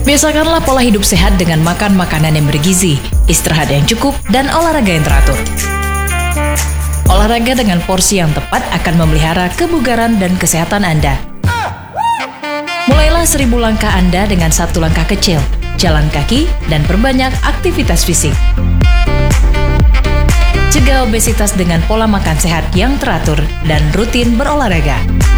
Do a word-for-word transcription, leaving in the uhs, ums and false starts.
Biasakanlah pola hidup sehat dengan makan makanan yang bergizi, istirahat yang cukup, dan olahraga yang teratur. Olahraga dengan porsi yang tepat akan memelihara kebugaran dan kesehatan Anda. Mulailah seribu langkah Anda dengan satu langkah kecil, jalan kaki, dan perbanyak aktivitas fisik. Cegah obesitas dengan pola makan sehat yang teratur dan rutin berolahraga.